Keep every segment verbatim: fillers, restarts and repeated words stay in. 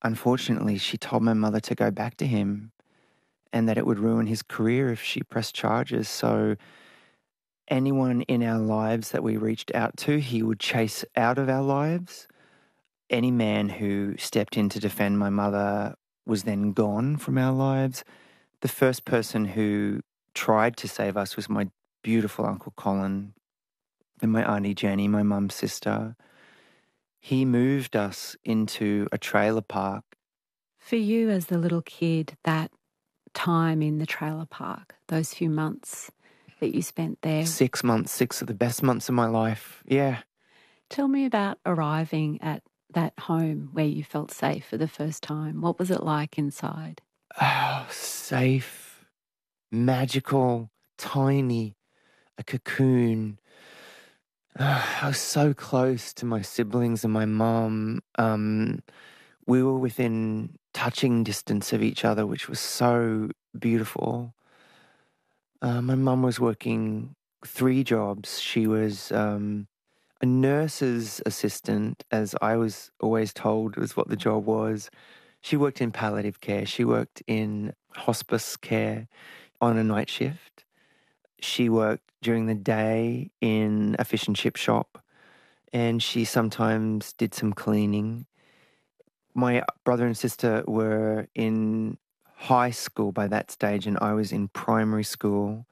unfortunately, she told my mother to go back to him and that it would ruin his career if she pressed charges. So anyone in our lives that we reached out to, he would chase out of our lives. Any man who stepped in to defend my mother was then gone from our lives. The first person who tried to save us was my beautiful Uncle Colin and my Auntie Jenny, my mum's sister. He moved us into a trailer park. For you as the little kid, that time in the trailer park, those few months that you spent there. Six months, six of the best months of my life, yeah. Tell me about arriving at that home where you felt safe for the first time. What was it like inside? Oh, safe, magical, tiny, a cocoon. Oh, I was so close to my siblings and my mum. Um, we were within touching distance of each other, which was so beautiful. Uh, my mum was working three jobs. She was um, a nurse's assistant, as I was always told was what the job was. She worked in palliative care. She worked in hospice care on a night shift. She worked during the day in a fish and chip shop, and she sometimes did some cleaning. My brother and sister were in high school by that stage, and I was in primary school.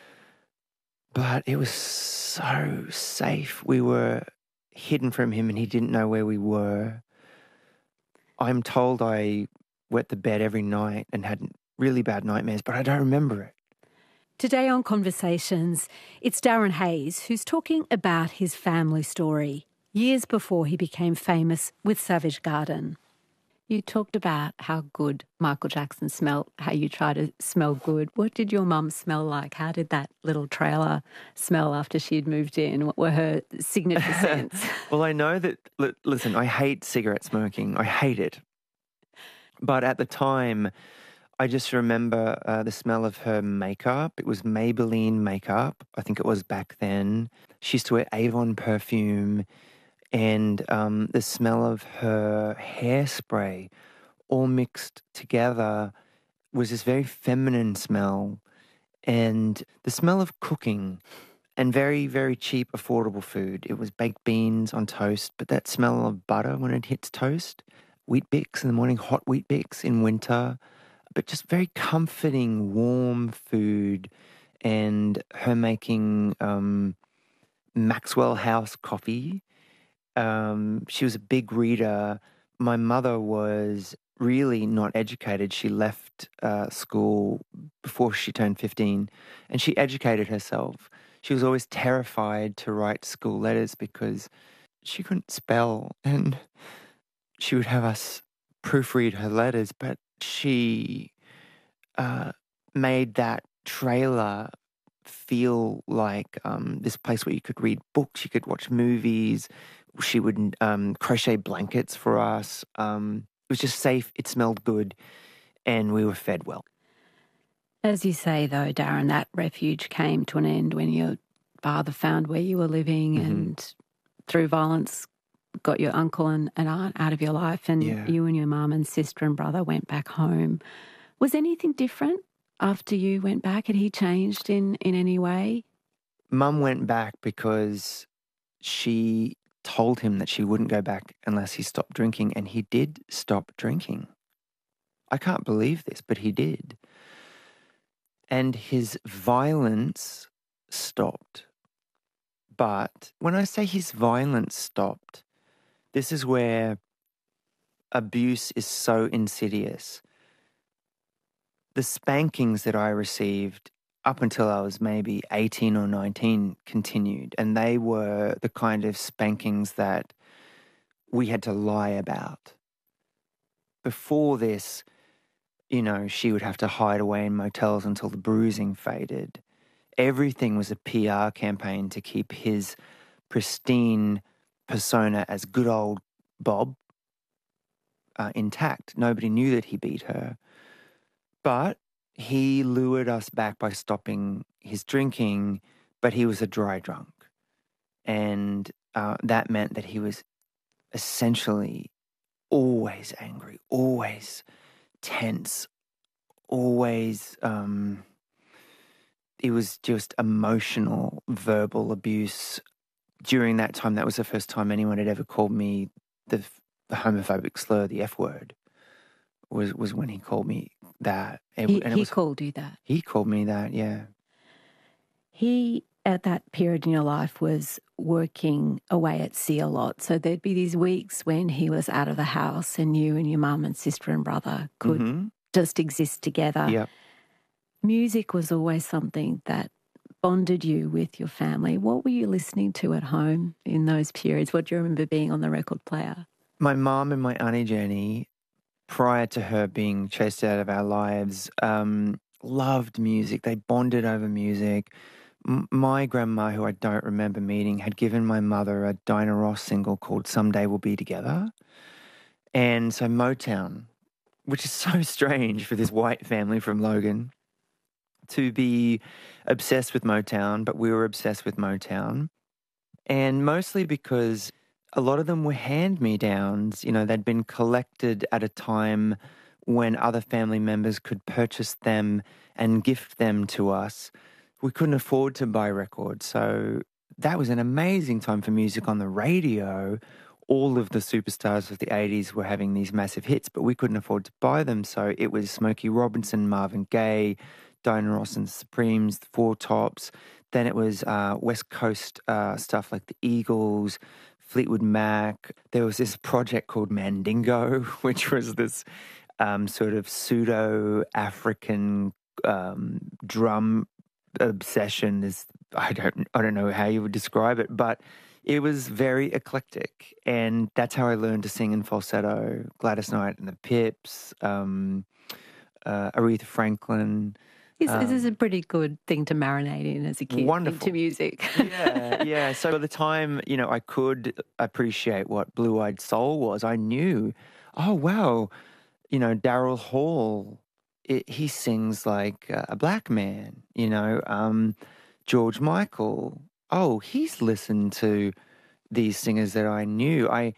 But it was so safe. We were hidden from him, and he didn't know where we were. I'm told I wet the bed every night and had really bad nightmares, but I don't remember it. Today on Conversations, it's Darren Hayes who's talking about his family story, years before he became famous with Savage Garden. You talked about how good Michael Jackson smelled, how you try to smell good. What did your mum smell like? How did that little trailer smell after she'd moved in? What were her signature scents? Well, I know that, listen, I hate cigarette smoking. I hate it. But at the time, I just remember uh, the smell of her makeup. It was Maybelline makeup. I think it was back then. She used to wear Avon perfume. And um, the smell of her hairspray all mixed together was this very feminine smell. And the smell of cooking and very, very cheap, affordable food. It was baked beans on toast, but that smell of butter when it hits toast, Wheat Bix in the morning, hot Wheat Bix in winter, but just very comforting, warm food, and her making um, Maxwell House coffee. Um, she was a big reader. My mother was really not educated. She left uh, school before she turned fifteen, and she educated herself. She was always terrified to write school letters because she couldn't spell, and she would have us proofread her letters, but she uh, made that trailer feel like um, this place where you could read books, you could watch movies. She would um, crochet blankets for us. Um, it was just safe, it smelled good, and we were fed well. As you say, though, Darren, that refuge came to an end when your father found where you were living mm-hmm. and through violence got your uncle and, and aunt out of your life, and yeah. you and your mum and sister and brother went back home. Was anything different after you went back? Had he changed in, in any way? Mum went back because she told him that she wouldn't go back unless he stopped drinking, and he did stop drinking. I can't believe this, but he did. And his violence stopped. But when I say his violence stopped, this is where abuse is so insidious. The spankings that I received up until I was maybe eighteen or nineteen continued, and they were the kind of spankings that we had to lie about. Before this, you know, she would have to hide away in motels until the bruising faded. Everything was a P R campaign to keep his pristine persona as good old Bob uh, intact. Nobody knew that he beat her. But he lured us back by stopping his drinking, but he was a dry drunk. And uh, that meant that he was essentially always angry, always tense, always, um, it was just emotional, verbal abuse. During that time, that was the first time anyone had ever called me the, the homophobic slur, the F word, was, was when he called me that. And, He, and it he was, called you that? He called me that, yeah. He, at that period in your life, was working away at sea a lot. So there'd be these weeks when he was out of the house and you and your mum and sister and brother could Mm-hmm. just exist together. Yep. Music was always something that bonded you with your family. What were you listening to at home in those periods? What do you remember being on the record player? My mum and my auntie Jenny, prior to her being chased out of our lives, um, loved music. They bonded over music. M- my grandma, who I don't remember meeting, had given my mother a Diana Ross single called Someday We'll Be Together. And so Motown, which is so strange for this white family from Logan to be obsessed with Motown, but we were obsessed with Motown. And mostly because a lot of them were hand-me-downs. You know, they'd been collected at a time when other family members could purchase them and gift them to us. We couldn't afford to buy records. So that was an amazing time for music on the radio. All of the superstars of the eighties were having these massive hits, but we couldn't afford to buy them. So it was Smokey Robinson, Marvin Gaye, Diana Ross and the Supremes, the Four Tops. Then it was uh, West Coast uh, stuff like the Eagles, Fleetwood Mac. There was this project called Mandingo, which was this um, sort of pseudo-African um, drum obsession. Is I don't I don't know how you would describe it, but it was very eclectic, and that's how I learned to sing in falsetto. Gladys Knight and the Pips, um, uh, Aretha Franklin. This, Um, this is a pretty good thing to marinate in as a kid Wonderful. into music. yeah, yeah. So by the time, you know, I could appreciate what Blue Eyed Soul was, I knew, oh, wow, you know, Daryl Hall, it, he sings like uh, a black man, you know, um, George Michael. Oh, he's listened to these singers that I knew. I,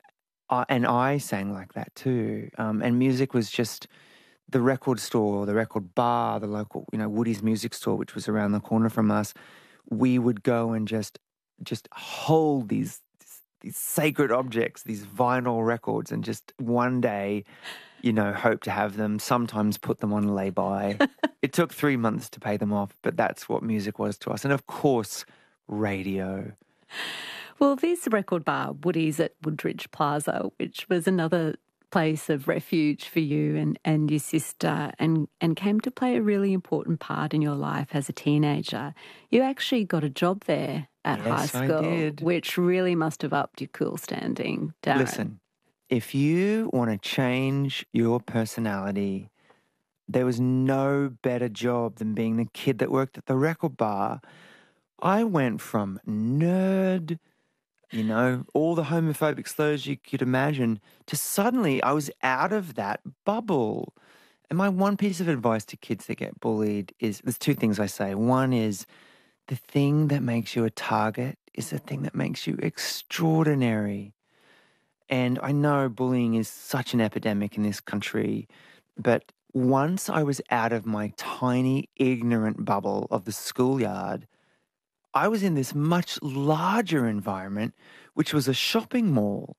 I and I sang like that too. Um, and music was just the record store, the record bar, the local, you know, Woody's Music Store, which was around the corner from us. We would go and just, just hold these, these sacred objects, these vinyl records, and just one day, you know, hope to have them. Sometimes put them on lay-by. It took three months to pay them off, but that's what music was to us. And of course, radio. Well, this record bar, Woody's at Woodridge Plaza, which was another place of refuge for you and, and your sister, and, and came to play a really important part in your life as a teenager. You actually got a job there at yes, high school, I did. which really must have upped your cool standing, Darren. Listen, if you want to change your personality, there was no better job than being the kid that worked at the record bar. I went from nerd, you know, all the homophobic slurs you could imagine, to suddenly I was out of that bubble. And my one piece of advice to kids that get bullied is, there's two things I say. One is, the thing that makes you a target is the thing that makes you extraordinary. And I know bullying is such an epidemic in this country, but once I was out of my tiny, ignorant bubble of the schoolyard, I was in this much larger environment, which was a shopping mall.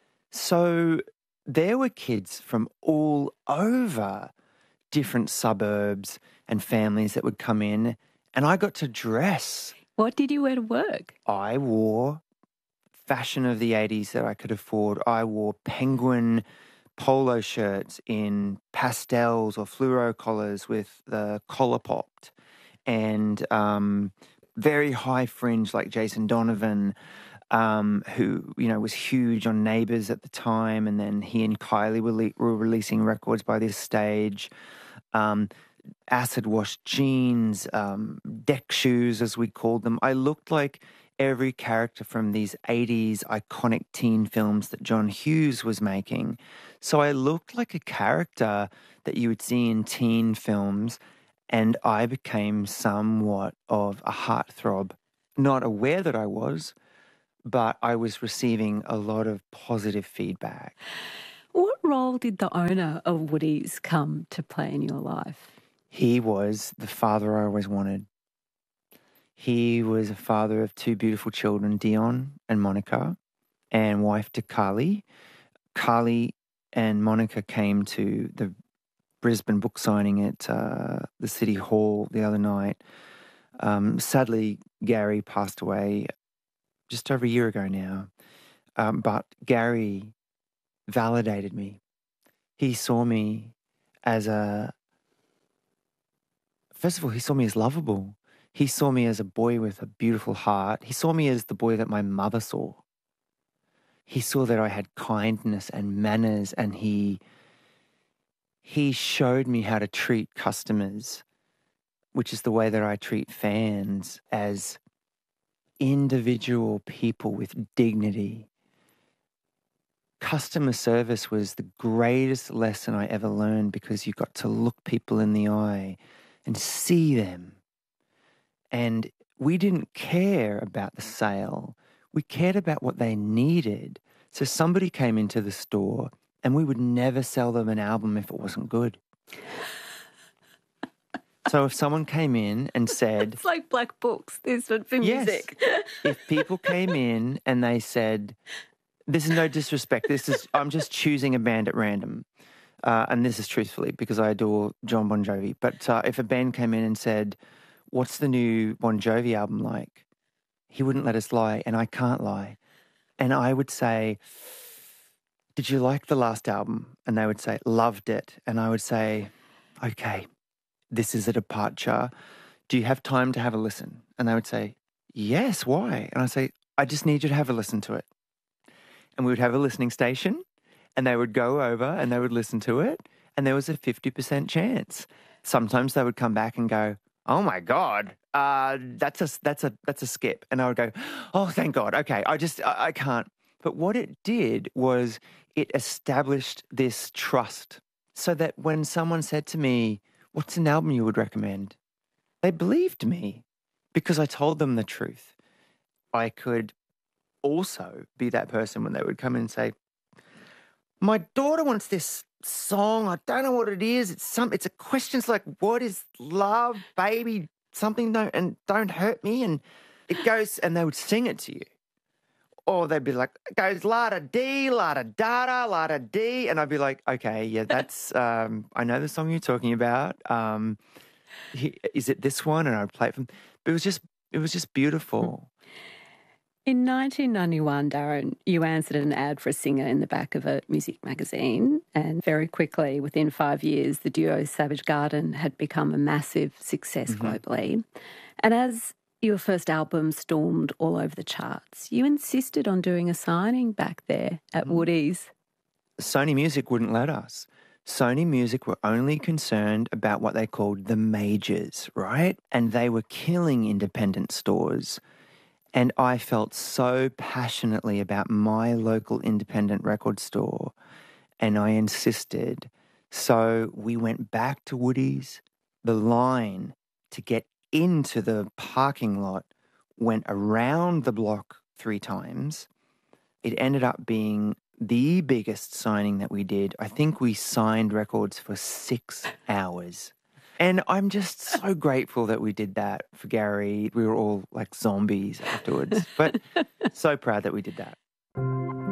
So there were kids from all over different suburbs and families that would come in, and I got to dress. What did you wear to work? I wore fashion of the eighties that I could afford. I wore Penguin polo shirts in pastels or fluoro collars with the collar popped, and um, very high fringe like Jason Donovan, um, who, you know, was huge on Neighbours at the time, and then he and Kylie were, le- were releasing records by this stage. Um, acid wash jeans, um, deck shoes, as we called them. I looked like every character from these eighties iconic teen films that John Hughes was making. So I looked like a character that you would see in teen films, and I became somewhat of a heartthrob. Not aware that I was, but I was receiving a lot of positive feedback. role did the owner of Woodies come to play in your life? He was the father I always wanted. He was a father of two beautiful children, Dion and Monica, and wife to Carly. Carly and Monica came to the Brisbane book signing at uh, the City Hall the other night. Um, sadly, Gary passed away just over a year ago now. Um, but Gary validated me. He saw me as a... First of all, he saw me as lovable. He saw me as a boy with a beautiful heart. He saw me as the boy that my mother saw. He saw that I had kindness and manners, and he he showed me how to treat customers, which is the way that I treat fans, as individual people with dignity. Customer service was the greatest lesson I ever learned, because you got to look people in the eye and see them. And we didn't care about the sale. We cared about what they needed. So somebody came into the store and we would never sell them an album if it wasn't good. So if someone came in and said... It's like black books, this one for yes, music. If people came in and they said, this is no disrespect, this is, I'm just choosing a band at random. Uh, and this is truthfully because I adore John Bon Jovi. But uh, if a band came in and said, what's the new Bon Jovi album like? He wouldn't let us lie, and I can't lie. And I would say, did you like the last album? And they would say, loved it. And I would say, okay, this is a departure. Do you have time to have a listen? And they would say, yes, why? And I'd say, I just need you to have a listen to it. And we would have a listening station, and they would go over and they would listen to it, and there was a fifty percent chance. Sometimes they would come back and go, oh my God, uh, that's a, that's a, that's a skip. And I would go, oh, thank God. Okay. I just, I, I can't. But what it did was it established this trust, so that when someone said to me, what's an album you would recommend? They believed me because I told them the truth. I could also be that person when they would come in and say, my daughter wants this song. I don't know what it is. It's some, it's a questions like, what is love, baby, something, don't, and don't hurt me. And it goes, and they would sing it to you. Or they'd be like, it goes la-da-dee, la-da-da-da, la-da-dee. And I'd be like, okay, yeah, that's, um, I know the song you're talking about. Um, he, is it this one? And I would play it from, but it was just, it was just beautiful. In nineteen ninety-one, Darren, you answered an ad for a singer in the back of a music magazine, and very quickly, within five years, the duo Savage Garden had become a massive success mm-hmm. globally. And as your first album stormed all over the charts, you insisted on doing a signing back there at mm-hmm. Woodies. Sony Music wouldn't let us. Sony Music were only concerned about what they called the majors, right? And they were killing independent stores. And I felt so passionately about my local independent record store, and I insisted. So we went back to Woodies. The line to get into the parking lot went around the block three times. It ended up being the biggest signing that we did. I think we signed records for six hours. And I'm just so grateful that we did that for Gary. We were all like zombies afterwards, but so proud that we did that.